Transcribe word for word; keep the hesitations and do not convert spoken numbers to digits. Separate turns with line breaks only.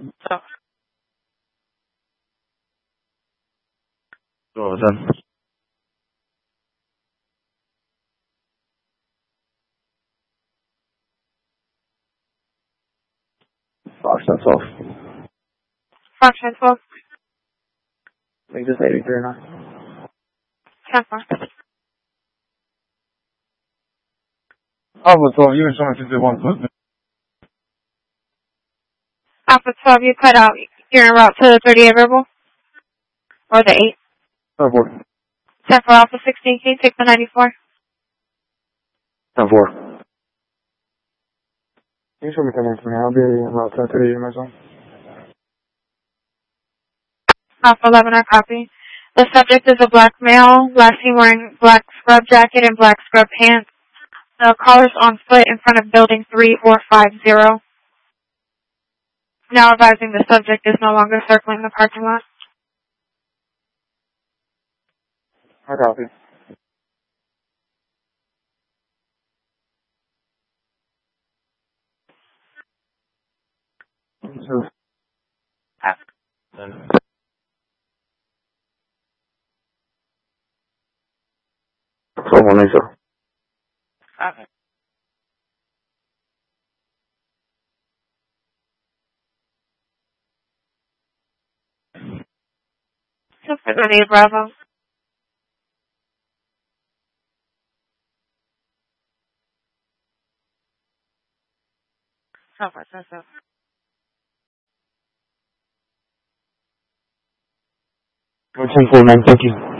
So,
Go then. Fox, that's off.
Fox ten twelve.
Make this eighty-three nine.
ten four.
Alpha twelve, you and someone to do one foot.
Alpha twelve, you cut out. You're en route to the thirty-eight verbal? Or the eight?
ten four.
ten four Alpha sixteen, can you take the ninety-four?
ten four. Can you show me ten for me? I'll be en route to the thirty-eight in my zone.
Alpha eleven, I copy. The subject is a black male, last seen wearing black scrub jacket and black scrub pants. The caller's on foot in front of building three four five zero. Now advising the subject is no longer circling the parking lot.
I copy. Two. Then. twelve one eight zero.
Okay. So for the Bravo. So far, so so.
ten four nine, thank you.